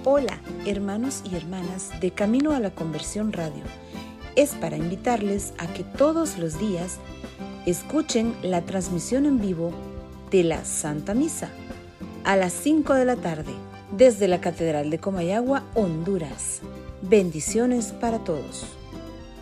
Hola, hermanos y hermanas de Camino a la Conversión Radio. Es para invitarles a que todos los días escuchen la transmisión en vivo de la Santa Misa a las 5 de la tarde desde la Catedral de Comayagua, Honduras. Bendiciones para todos.